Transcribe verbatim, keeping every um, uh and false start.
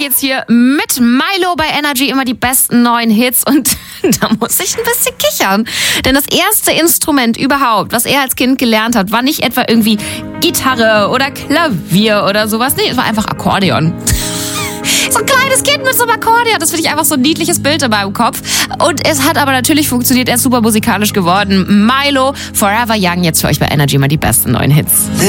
geht's hier mit Milo bei Energy, immer die besten neuen Hits und da muss ich ein bisschen kichern. Denn das erste Instrument überhaupt, was er als Kind gelernt hat, war nicht etwa irgendwie Gitarre oder Klavier oder sowas. Nee, es war einfach Akkordeon. So ein kleines Kind mit so einem Akkordeon, das finde ich einfach so ein niedliches Bild in meinem Kopf. Und es hat aber natürlich funktioniert, er ist super musikalisch geworden. Milo, Forever Young, jetzt für euch bei Energy mal die besten neuen Hits.